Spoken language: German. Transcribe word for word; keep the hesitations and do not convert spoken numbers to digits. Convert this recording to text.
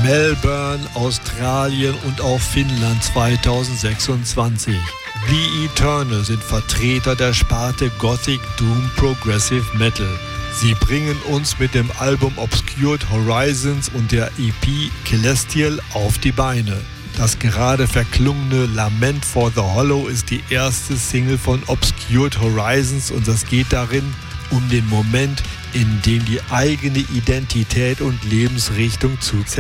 Melbourne, Australien und auch Finnland zweitausendsechsundzwanzig. The Eternal sind Vertreter der Sparte Gothic Doom Progressive Metal. Sie bringen uns mit dem Album Obscured Horizons und der E P Celestial auf die Beine. Das gerade verklungene Lament for the Hollow ist die erste Single von Obscured Horizons und es geht darin um den Moment, in dem die eigene Identität und Lebensrichtung zu